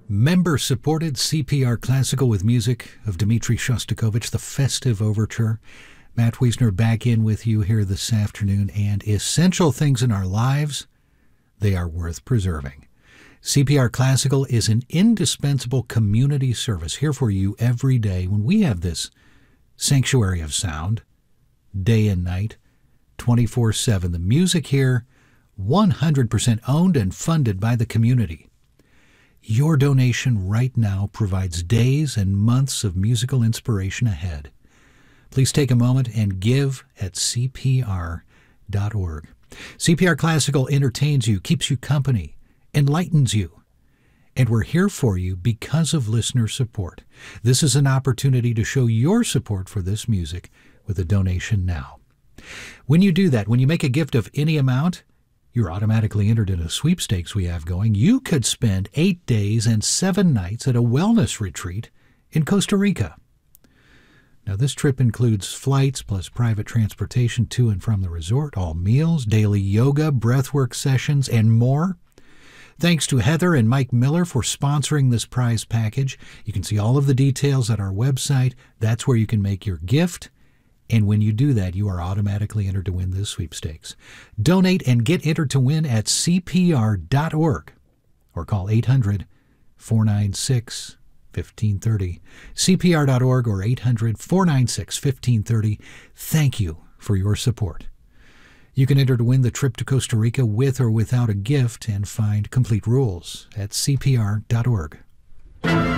Member-supported CPR Classical with music of Dmitri Shostakovich, the Festive Overture. Matt Wiesner back in with you here this afternoon, and essential things in our lives, they are worth preserving. CPR Classical is an indispensable community service here for you every day when we have this sanctuary of sound, day and night, 24/7. The music here, 100% owned and funded by the community. Your donation right now provides days and months of musical inspiration ahead. Please take a moment and give at CPR.org. CPR Classical entertains you, keeps you company, enlightens you. And we're here for you because of listener support. This is an opportunity to show your support for this music with a donation now. When you do that, when you make a gift of any amount, you're automatically entered in a sweepstakes we have going. You could spend 8 days and 7 nights at a wellness retreat in Costa Rica. Now, this trip includes flights plus private transportation to and from the resort, all meals, daily yoga, breathwork sessions, and more. Thanks to Heather and Mike Miller for sponsoring this prize package. You can see all of the details at our website. That's where you can make your gift. And when you do that, you are automatically entered to win this sweepstakes. Donate and get entered to win at CPR.org or call 800-496-1530. CPR.org or 800-496-1530. Thank you for your support. You can enter to win the trip to Costa Rica with or without a gift and find complete rules at CPR.org.